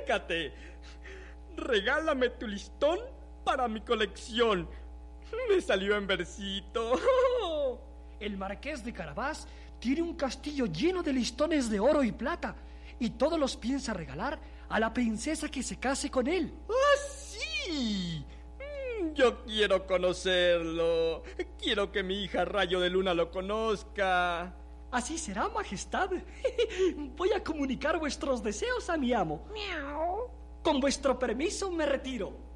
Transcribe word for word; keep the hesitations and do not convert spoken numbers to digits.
acércate. Regálame tu listón para mi colección. Me salió en versito. El marqués de Carabás tiene un castillo lleno de listones de oro y plata, y todos los piensa regalar a la princesa que se case con él. ¡Ah, sí! Yo quiero conocerlo. Quiero que mi hija Rayo de Luna lo conozca. Así será, majestad. Voy a comunicar vuestros deseos a mi amo. Miau. Con vuestro permiso me retiro.